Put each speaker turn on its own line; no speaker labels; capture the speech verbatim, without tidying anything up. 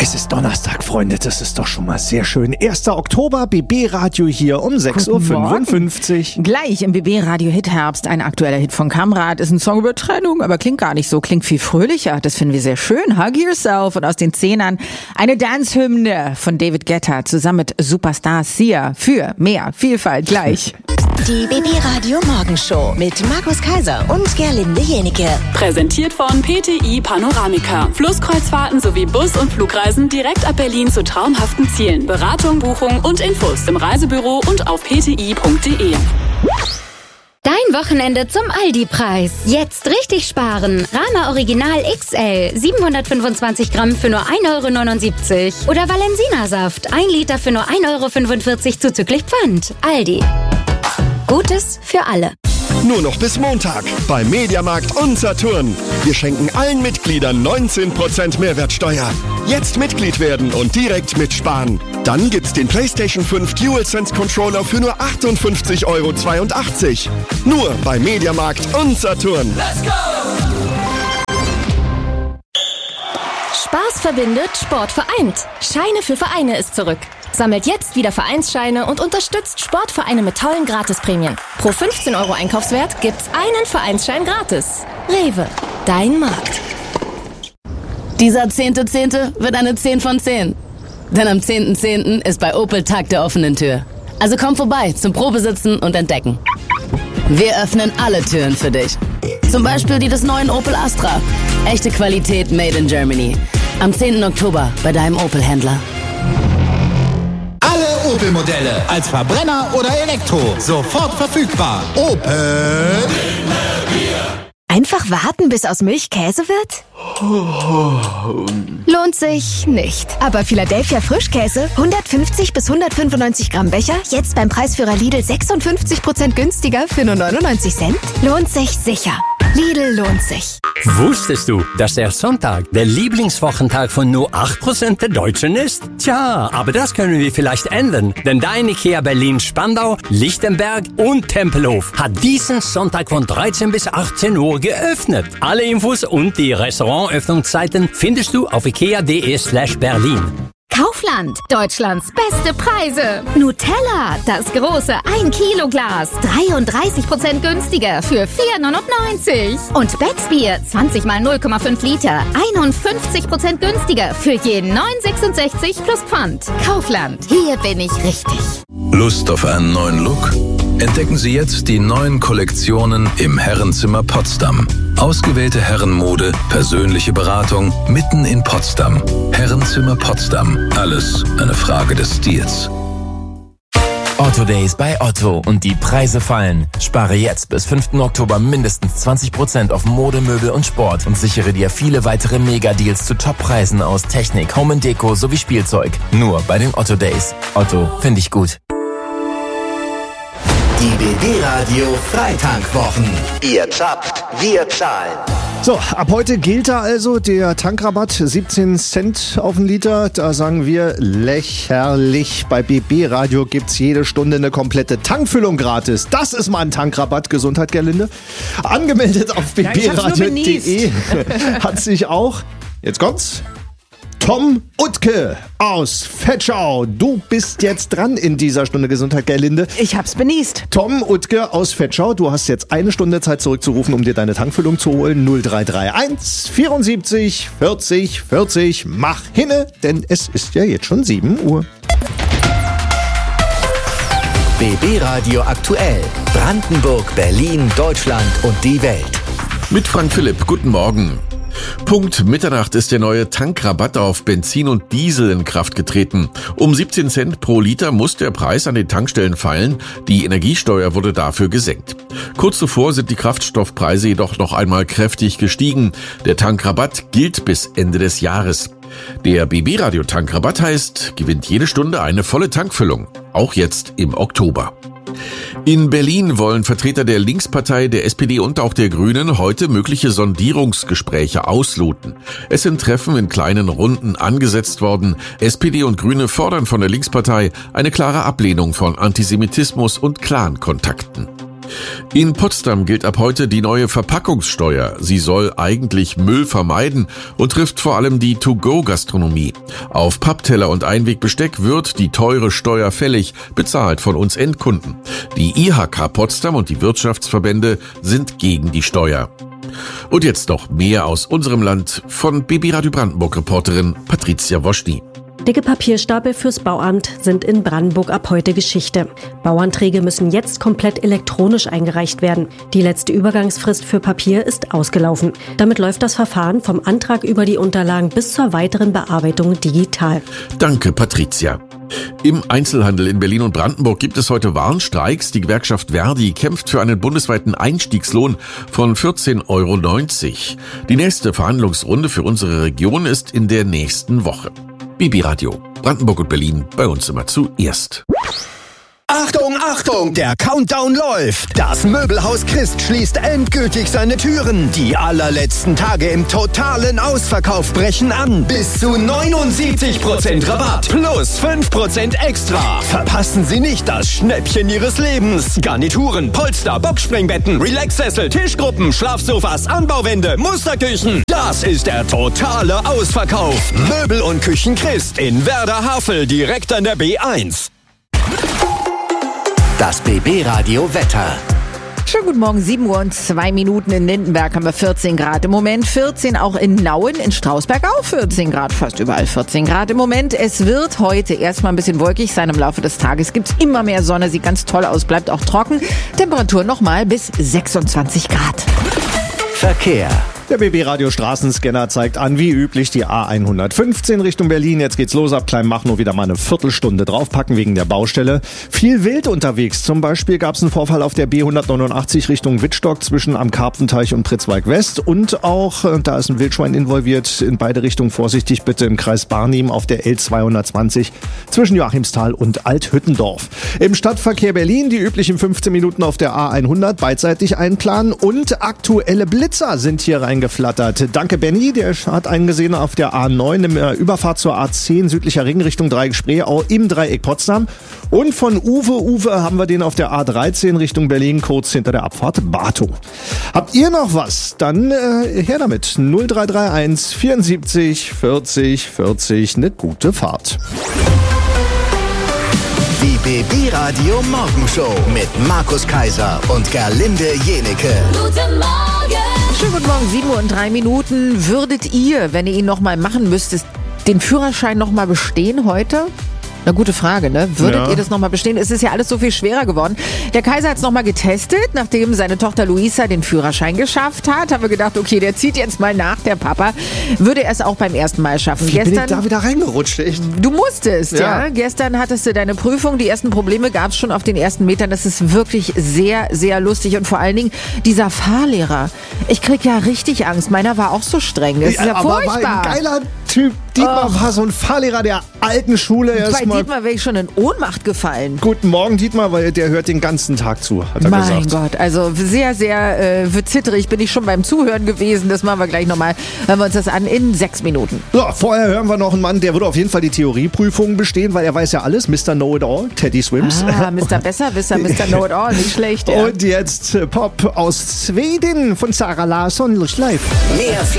Es ist Donnerstag, Freunde, das ist doch schon mal sehr schön. erster Oktober, B B-Radio hier um sechs Uhr fünfundfünfzig.
Gleich im B B-Radio Hit Herbst, ein aktueller Hit von Kamrat, ist ein Song über Trennung, aber klingt gar nicht so, klingt viel fröhlicher. Das finden wir sehr schön. Hug Yourself und aus den Zehnern eine Dance-Hymne von David Guetta zusammen mit Superstar Sia für mehr Vielfalt gleich.
Die B B-Radio Morgenshow mit Markus Kaiser und Gerlinde Jenike.
Präsentiert von P T I Panoramica. Flusskreuzfahrten sowie Bus- und Flugreisen direkt ab Berlin zu traumhaften Zielen. Beratung, Buchung und Infos im Reisebüro und auf p t i punkt d e.
Dein Wochenende zum Aldi-Preis. Jetzt richtig sparen. Rama Original X L siebenhundertfünfundzwanzig Gramm für nur ein Euro neunundsiebzig. Oder Valensina-Saft ein Liter für nur ein Euro fünfundvierzig zuzüglich Pfand. Aldi. Gutes für alle.
Nur noch bis Montag bei Mediamarkt und Saturn. Wir schenken allen Mitgliedern neunzehn Prozent Mehrwertsteuer. Jetzt Mitglied werden und direkt mitsparen. Dann gibt's den PlayStation fünf DualSense Controller für nur achtundfünfzig Euro zweiundachtzig. Nur bei Mediamarkt und Saturn.
Let's go!
Spaß verbindet, Sport vereint. Scheine für Vereine ist zurück. Sammelt jetzt wieder Vereinsscheine und unterstützt Sportvereine mit tollen Gratisprämien. Pro fünfzehn Euro Einkaufswert gibt's einen Vereinsschein gratis. Rewe, dein Markt.
Dieser zehnte zehnte wird eine zehn von zehn. Denn am zehnten zehnten ist bei Opel Tag der offenen Tür. Also komm vorbei zum Probesitzen und Entdecken. Wir öffnen alle Türen für dich. Zum Beispiel die des neuen Opel Astra. Echte Qualität made in Germany. Am zehnten Oktober bei deinem Opel-Händler.
Alle Opel-Modelle als Verbrenner oder Elektro. Sofort verfügbar. Opel.
Einfach warten, bis aus Milch Käse wird? Lohnt sich nicht. Aber Philadelphia Frischkäse, hundertfünfzig bis hundertfünfundneunzig Gramm Becher, jetzt beim Preisführer Lidl sechsundfünfzig Prozent günstiger für nur neunundneunzig Cent? Lohnt sich sicher. Lidl lohnt sich.
Wusstest du, dass der Sonntag der Lieblingswochentag von nur acht Prozent der Deutschen ist? Tja, aber das können wir vielleicht ändern, denn dein IKEA Berlin Spandau, Lichtenberg und Tempelhof hat diesen Sonntag von dreizehn bis achtzehn Uhr geöffnet. Alle Infos und die Restaurantöffnungszeiten findest du auf ikea.de slash Berlin.
Kaufland, Deutschlands beste Preise. Nutella, das große ein Kilo Glas, dreiunddreißig Prozent günstiger für vier neunundneunzig. Und Betzbier, zwanzig mal null Komma fünf Liter, einundfünfzig Prozent günstiger für jeden neun sechsundsechzig plus Pfand. Kaufland, hier bin ich richtig.
Lust auf einen neuen Look? Entdecken Sie jetzt die neuen Kollektionen im Herrenzimmer Potsdam. Ausgewählte Herrenmode, persönliche Beratung, mitten in Potsdam. Herrenzimmer Potsdam. Alles eine Frage des Stils.
Otto Days bei Otto und die Preise fallen. Spare jetzt bis fünften Oktober mindestens zwanzig Prozent auf Mode, Möbel und Sport und sichere dir viele weitere Mega-Deals zu Top-Preisen aus Technik, Home and Deko sowie Spielzeug. Nur bei den Otto Days. Otto, finde ich gut.
Die B B-Radio Freitankwwochen. Ihr zappt, wir zahlen.
So, ab heute gilt da also der Tankrabatt, siebzehn Cent auf den Liter. Da sagen wir lächerlich. Bei B B-Radio gibt's jede Stunde eine komplette Tankfüllung gratis. Das ist mal ein Tankrabatt. Gesundheit, Gerlinde. Angemeldet auf b b radio punkt d e hat sich auch, jetzt kommt's, Tom Utke aus Vetschau. Du bist jetzt dran in dieser Stunde Gesundheit, Gerlinde.
Ich hab's benießt.
Tom Utke aus Vetschau, du hast jetzt eine Stunde Zeit zurückzurufen, um dir deine Tankfüllung zu holen. null drei drei eins vierundsiebzig vierzig vierzig. Mach hinne, denn es ist ja jetzt schon sieben Uhr.
B B-Radio aktuell. Brandenburg, Berlin, Deutschland und die Welt.
Mit Frank Philipp, guten Morgen. Punkt Mitternacht ist der neue Tankrabatt auf Benzin und Diesel in Kraft getreten. Um siebzehn Cent pro Liter muss der Preis an den Tankstellen fallen. Die Energiesteuer wurde dafür gesenkt. Kurz zuvor sind die Kraftstoffpreise jedoch noch einmal kräftig gestiegen. Der Tankrabatt gilt bis Ende des Jahres. Der B B-Radio-Tankrabatt heißt, gewinnt jede Stunde eine volle Tankfüllung. Auch jetzt im Oktober. In Berlin wollen Vertreter der Linkspartei, der S P D und auch der Grünen heute mögliche Sondierungsgespräche ausloten. Es sind Treffen in kleinen Runden angesetzt worden. S P D und Grüne fordern von der Linkspartei eine klare Ablehnung von Antisemitismus und Clankontakten. In Potsdam gilt ab heute die neue Verpackungssteuer. Sie soll eigentlich Müll vermeiden und trifft vor allem die To-Go-Gastronomie. Auf Pappteller und Einwegbesteck wird die teure Steuer fällig, bezahlt von uns Endkunden. Die I H K Potsdam und die Wirtschaftsverbände sind gegen die Steuer. Und jetzt noch mehr aus unserem Land von B B Radio Brandenburg-Reporterin Patricia Woschny.
Dicke Papierstapel fürs Bauamt sind in Brandenburg ab heute Geschichte. Bauanträge müssen jetzt komplett elektronisch eingereicht werden. Die letzte Übergangsfrist für Papier ist ausgelaufen. Damit läuft das Verfahren vom Antrag über die Unterlagen bis zur weiteren Bearbeitung digital.
Danke, Patricia. Im Einzelhandel in Berlin und Brandenburg gibt es heute Warnstreiks. Die Gewerkschaft Verdi kämpft für einen bundesweiten Einstiegslohn von vierzehn Euro neunzig. Die nächste Verhandlungsrunde für unsere Region ist in der nächsten Woche. B B Radio, Brandenburg und Berlin, bei uns immer zuerst.
Achtung, Achtung, der Countdown läuft. Das Möbelhaus Christ schließt endgültig seine Türen. Die allerletzten Tage im totalen Ausverkauf brechen an. Bis zu neunundsiebzig Prozent Rabatt plus fünf Prozent extra. Verpassen Sie nicht das Schnäppchen Ihres Lebens. Garnituren, Polster, Boxspringbetten, Relaxsessel, Tischgruppen, Schlafsofas, Anbauwände, Musterküchen. Das ist der totale Ausverkauf. Möbel und Küchen Christ in Werder-Havel, direkt an der B eins.
Das B B Radio Wetter.
Schönen guten Morgen, sieben Uhr und zwei Minuten in Lindenberg haben wir vierzehn Grad im Moment, vierzehn auch in Nauen, in Strausberg auch vierzehn Grad, fast überall vierzehn Grad im Moment. Es wird heute erstmal ein bisschen wolkig sein, im Laufe des Tages gibt's immer mehr Sonne, sieht ganz toll aus, bleibt auch trocken. Temperatur nochmal bis sechsundzwanzig Grad.
Verkehr.
Der B B-Radio Straßenscanner zeigt an, wie üblich, die A hundertfünfzehn Richtung Berlin. Jetzt geht's los, ab Kleinmachnow wieder mal eine Viertelstunde draufpacken wegen der Baustelle. Viel wild unterwegs. Zum Beispiel gab's einen Vorfall auf der B hundertneunundachtzig Richtung Wittstock zwischen am Karpfenteich und Pritzwalk West. Und auch, da ist ein Wildschwein involviert, in beide Richtungen vorsichtig bitte im Kreis Barnim auf der L zweihundertzwanzig zwischen Joachimsthal und Althüttendorf. Im Stadtverkehr Berlin die üblichen fünfzehn Minuten auf der A hundert beidseitig einplanen und aktuelle Blitzer sind hier rein geflattert. Danke Benny, der hat einen gesehen auf der A neun im Überfahrt zur A zehn südlicher Ring Richtung Dreieck-Spreeau im Dreieck Potsdam. Und von Uwe Uwe haben wir den auf der A dreizehn Richtung Berlin, kurz hinter der Abfahrt Bartow. Habt ihr noch was? Dann äh, her damit. null drei drei eins vierundsiebzig vierzig vierzig. Eine gute Fahrt.
Die B B Radio Morgenshow mit Markus Kaiser und Gerlinde Jenecke.
Guten Morgen! Schönen guten Morgen, sieben Uhr und drei Minuten. Würdet ihr, wenn ihr ihn nochmal machen müsstet, den Führerschein nochmal bestehen heute? Eine gute Frage, ne? Würdet ja. ihr das nochmal bestehen? Es ist ja alles so viel schwerer geworden. Der Kaiser hat es nochmal getestet, nachdem seine Tochter Luisa den Führerschein geschafft hat. Haben wir gedacht, okay, der zieht jetzt mal nach, der Papa. Würde er es auch beim ersten Mal schaffen.
Wie
Gestern,
bin ich da wieder reingerutscht, echt?
Du musstest, ja.
Ja.
Gestern hattest du deine Prüfung. Die ersten Probleme gab es schon auf den ersten Metern. Das ist wirklich sehr, sehr lustig. Und vor allen Dingen dieser Fahrlehrer. Ich krieg ja richtig Angst. Meiner war auch so streng. Das ist ja, ja
aber
furchtbar.
war ein geiler Typ. Dietmar oh. war so ein Fahrlehrer der alten Schule.
Bei Dietmar wäre ich schon in Ohnmacht gefallen.
Guten Morgen, Dietmar, weil der hört den ganzen Tag zu, hat er
mein
gesagt.
Mein Gott, also sehr, sehr äh, zitterig bin ich schon beim Zuhören gewesen. Das machen wir gleich nochmal. Hören wir uns das an in sechs Minuten.
So, vorher hören wir noch einen Mann, der würde auf jeden Fall die Theorieprüfung bestehen, weil er weiß ja alles. Mister Know-it-all, Teddy Swims.
Ah, Mister Besserwisser, Mister Know-it-all, nicht schlecht. Ja.
Und jetzt Pop aus Schweden von Sarah Larsson, live.
Mehr